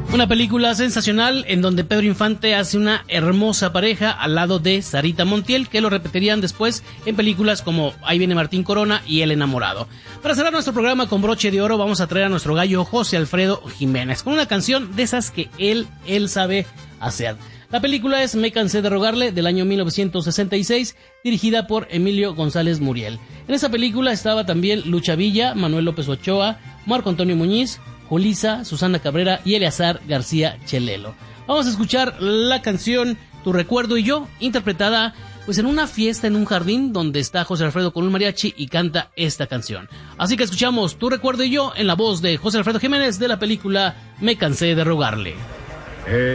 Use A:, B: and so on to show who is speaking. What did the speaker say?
A: Una película sensacional en donde Pedro Infante hace una hermosa pareja al lado de Sarita Montiel, que lo repetirían después en películas como Ahí viene Martín Corona y El enamorado. Para cerrar nuestro programa con broche de oro, vamos a traer a nuestro gallo José Alfredo Jiménez con una canción de esas que él sabe hacer. La película es Me cansé de rogarle, del año 1966, dirigida por Emilio González Muriel. En esa película estaba también Lucha Villa, Manuel López Ochoa, Marco Antonio Muñiz, Julisa, Susana Cabrera y Eleazar García Chelelo. Vamos a escuchar la canción Tu recuerdo y yo, interpretada pues en una fiesta en un jardín donde está José Alfredo con un mariachi y canta esta canción. Así que escuchamos Tu recuerdo y yo en la voz de José Alfredo Jiménez de la película Me cansé de rogarle.